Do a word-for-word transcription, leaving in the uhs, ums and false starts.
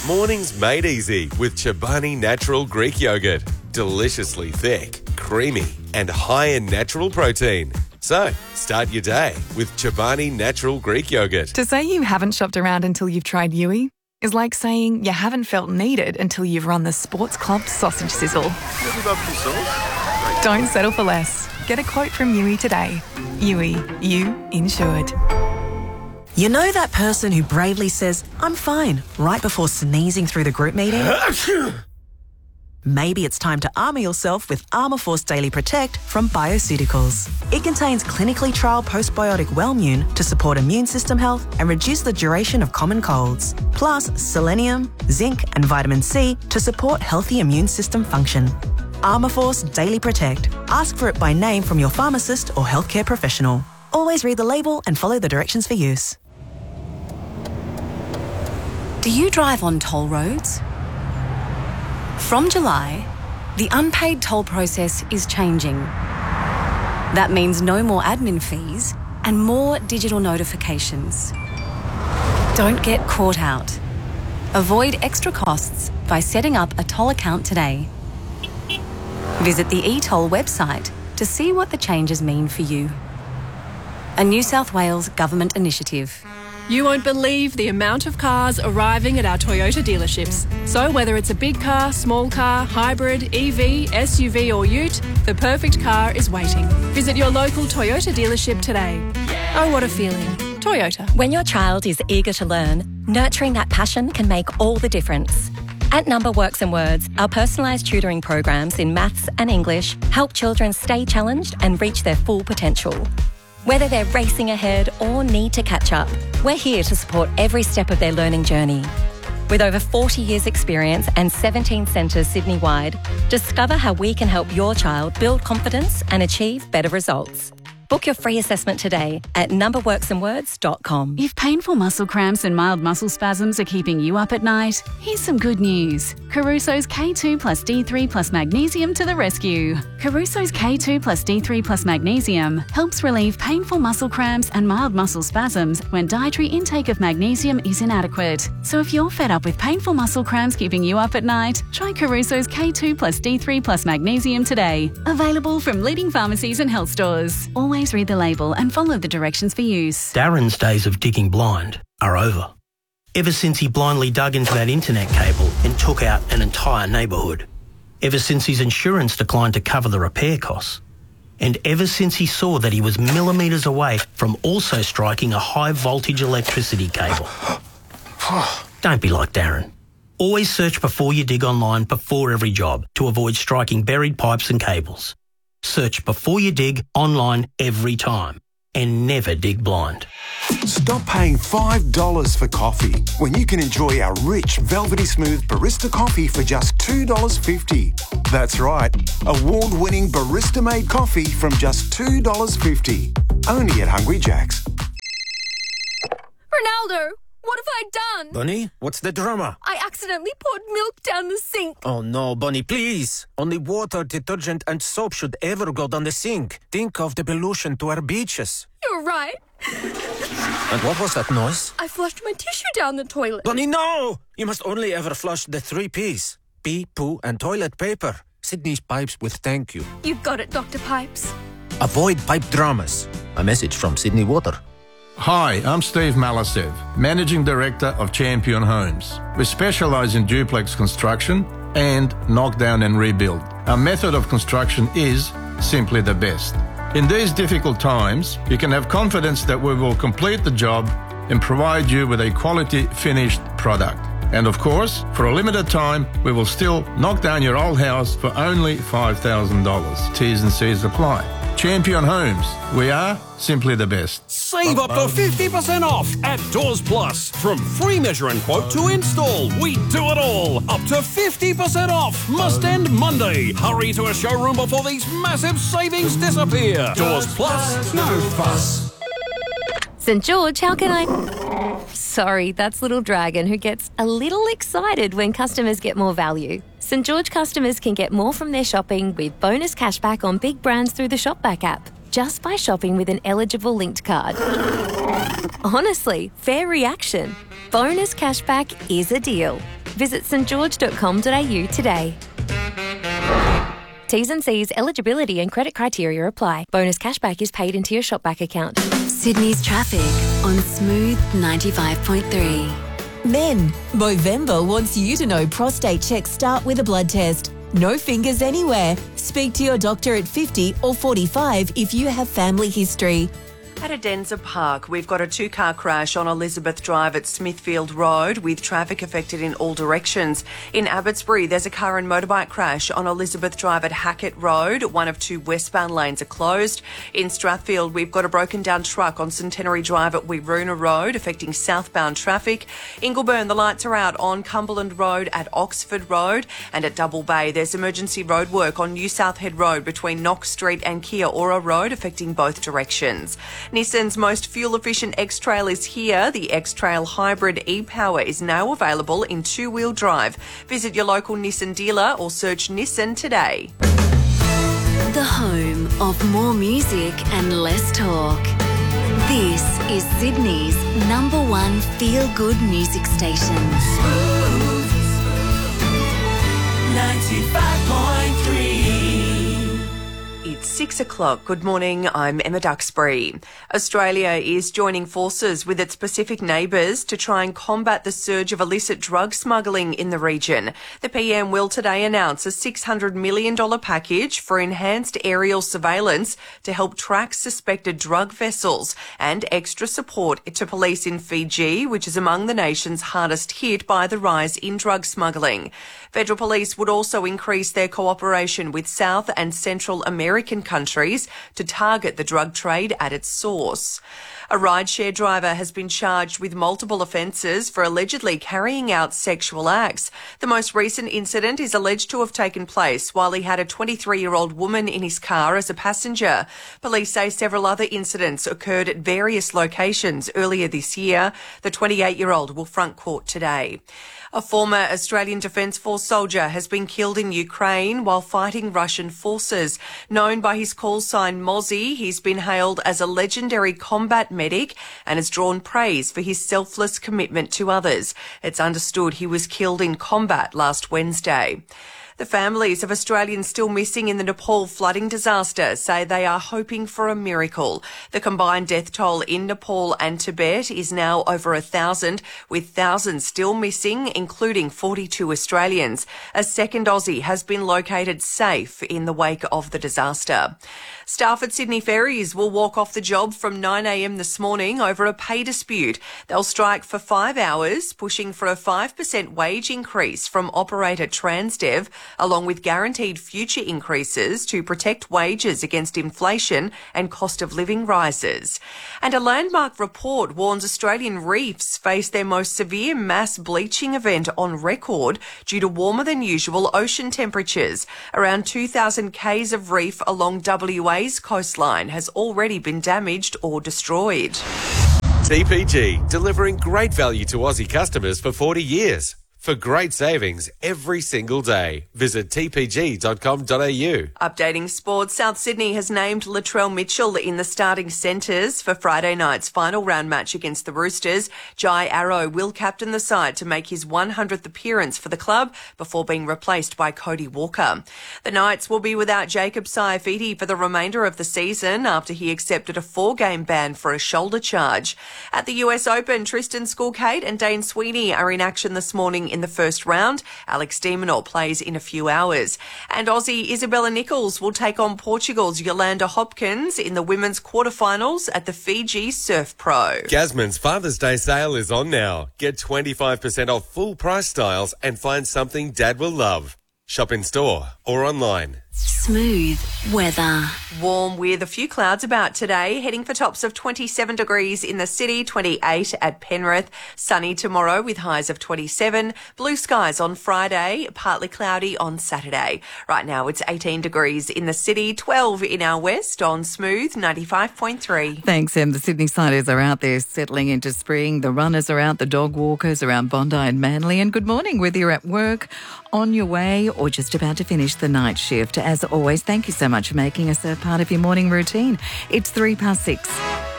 Mornings made easy with Chobani Natural Greek Yogurt. Deliciously thick, creamy, and high in natural protein. So, start your day with Chobani Natural Greek Yogurt. To say you haven't shopped around until you've tried Yui is like saying you haven't felt needed until you've run the Sports Club sausage sizzle. Don't settle for less. Get a quote from Yui today. Yui, you insured. You know that person who bravely says, "I'm fine," right before sneezing through the group meeting? Maybe it's time to armour yourself with Armourforce Daily Protect from Bioceuticals. It contains clinically trialled postbiotic Wellmune to support immune system health and reduce the duration of common colds. Plus selenium, zinc and vitamin C to support healthy immune system function. Armourforce Daily Protect. Ask for it by name from your pharmacist or healthcare professional. Always read the label and follow the directions for use. Do you drive on toll roads? From July, the unpaid toll process is changing. That means no more admin fees and more digital notifications. Don't get caught out. Avoid extra costs by setting up a toll account today. Visit the eToll website to see what the changes mean for you. A New South Wales government initiative. You won't believe the amount of cars arriving at our Toyota dealerships. So whether it's a big car, small car, hybrid, E V, S U V or ute, the perfect car is waiting. Visit your local Toyota dealership today. Oh, what a feeling. Toyota. When your child is eager to learn, nurturing that passion can make all the difference. At Number Works and Words, our personalised tutoring programs in maths and English help children stay challenged and reach their full potential. Whether they're racing ahead or need to catch up, we're here to support every step of their learning journey. With over forty years experience and seventeen centres Sydney-wide, discover how we can help your child build confidence and achieve better results. Book your free assessment today at number works and words dot com. If painful muscle cramps and mild muscle spasms are keeping you up at night, here's some good news. Caruso's K two plus D three plus magnesium to the rescue. Caruso's K two plus D three plus magnesium helps relieve painful muscle cramps and mild muscle spasms when dietary intake of magnesium is inadequate. So if you're fed up with painful muscle cramps keeping you up at night, try Caruso's K two plus D three plus magnesium today. Available from leading pharmacies and health stores. Always read the label and follow the directions for use. Darren's days of digging blind are over. Ever since he blindly dug into that internet cable and took out an entire neighbourhood. Ever since his insurance declined to cover the repair costs. And ever since he saw that he was millimetres away from also striking a high voltage electricity cable. Don't be like Darren. Always search before you dig online before every job to avoid striking buried pipes and cables. Search before you dig online every time and never dig blind. Stop paying five dollars for coffee when you can enjoy our rich, velvety smooth barista coffee for just two dollars fifty. That's right, award-winning barista-made coffee from just two dollars fifty. Only at Hungry Jack's. Ronaldo! What have I done? Bunny, what's the drama? I accidentally poured milk down the sink. Oh no, Bunny, please. Only water, detergent and soap should ever go down the sink. Think of the pollution to our beaches. You're right. And what was that noise? I flushed my tissue down the toilet. Bunny, no! You must only ever flush the three P's. Pee, poo and toilet paper. Sydney's pipes with thank you. You got it, Doctor Pipes. Avoid pipe dramas. A message from Sydney Water. Hi, I'm Steve Malasev, Managing Director of Champion Homes. We specialise in duplex construction and knockdown and rebuild. Our method of construction is simply the best. In these difficult times, you can have confidence that we will complete the job and provide you with a quality finished product. And of course, for a limited time, we will still knock down your old house for only five thousand dollars. T's and C's apply. Champion Homes. We are simply the best. Save up to fifty percent off at Doors Plus. From free measure and quote to install, we do it all. Up to fifty percent off. Must end Monday. Hurry to a showroom before these massive savings disappear. Doors Plus, no fuss. St George, how can I... Sorry, that's Little Dragon, who gets a little excited when customers get more value. St George customers can get more from their shopping with bonus cashback on big brands through the Shopback app, just by shopping with an eligible linked card. Honestly, fair reaction. Bonus cashback is a deal. Visit st george dot com dot a u today. T's and C's, eligibility and credit criteria apply. Bonus cashback is paid into your shopback account. Sydney's traffic on Smooth ninety-five point three. Men, Movember wants you to know prostate checks start with a blood test. No fingers anywhere. Speak to your doctor at fifty or forty-five if you have family history. At Adenza Park, we've got a two-car crash on Elizabeth Drive at Smithfield Road with traffic affected in all directions. In Abbotsbury, there's a car and motorbike crash on Elizabeth Drive at Hackett Road. One of two westbound lanes are closed. In Strathfield, we've got a broken-down truck on Centenary Drive at Wiruna Road affecting southbound traffic. Ingleburn, the lights are out on Cumberland Road at Oxford Road. And at Double Bay, there's emergency roadwork on New South Head Road between Knox Street and Kia Ora Road affecting both directions. Nissan's most fuel-efficient X-Trail is here. The X-Trail Hybrid e-Power is now available in two-wheel drive. Visit your local Nissan dealer or search Nissan today. The home of more music and less talk. This is Sydney's number one feel-good music station. Smooth ninety-five point three. It's six o'clock. Good morning. I'm Emma Duxbury. Australia is joining forces with its Pacific neighbours to try and combat the surge of illicit drug smuggling in the region. The P M will today announce a six hundred million dollars package for enhanced aerial surveillance to help track suspected drug vessels and extra support to police in Fiji, which is among the nations hardest hit by the rise in drug smuggling. Federal police would also increase their cooperation with South and Central American countries to target the drug trade at its source. A rideshare driver has been charged with multiple offences for allegedly carrying out sexual acts. The most recent incident is alleged to have taken place while he had a twenty-three-year-old woman in his car as a passenger. Police say several other incidents occurred at various locations earlier this year. The twenty-eight-year-old will front court today. A former Australian Defence Force soldier has been killed in Ukraine while fighting Russian forces. Known by his call sign Mozzie, he's been hailed as a legendary combat medic and has drawn praise for his selfless commitment to others. It's understood he was killed in combat last Wednesday. The families of Australians still missing in the Nepal flooding disaster say they are hoping for a miracle. The combined death toll in Nepal and Tibet is now over a thousand, with thousands still missing, including forty-two Australians. A second Aussie has been located safe in the wake of the disaster. Staff at Sydney Ferries will walk off the job from nine a m this morning over a pay dispute. They'll strike for five hours, pushing for a five percent wage increase from operator Transdev, along with guaranteed future increases to protect wages against inflation and cost of living rises. And a landmark report warns Australian reefs face their most severe mass bleaching event on record due to warmer than usual ocean temperatures. Around two thousand k's of reef along W A's coastline has already been damaged or destroyed. T P G, delivering great value to Aussie customers for forty years. For great savings every single day, visit t p g dot com dot a u. Updating sports, South Sydney has named Latrell Mitchell in the starting centres for Friday night's final round match against the Roosters. Jai Arrow will captain the side to make his one hundredth appearance for the club before being replaced by Cody Walker. The Knights will be without Jacob Saifiti for the remainder of the season after he accepted a four-game ban for a shoulder charge. At the U S Open, Tristan Skulkate and Dane Sweeney are in action this morning in the first round. Alex de Minaur plays in a few hours. And Aussie Isabella Nichols will take on Portugal's Yolanda Hopkins in the women's quarterfinals at the Fiji Surf Pro. Gasman's Father's Day sale is on now. Get twenty-five percent off full price styles and find something Dad will love. Shop in store or online. Smooth weather. Warm with a few clouds about today, heading for tops of twenty-seven degrees in the city, twenty-eight at Penrith. Sunny tomorrow with highs of twenty-seven. Blue skies on Friday, partly cloudy on Saturday. Right now it's eighteen degrees in the city, twelve in our west on Smooth ninety-five point three. Thanks, Em. The Sydney Siders are out there settling into spring. The runners are out, the dog walkers around Bondi and Manly. And good morning, whether you're at work, on your way or just about to finish the night shift. As always, thank you so much for making us a part of your morning routine. It's three past six.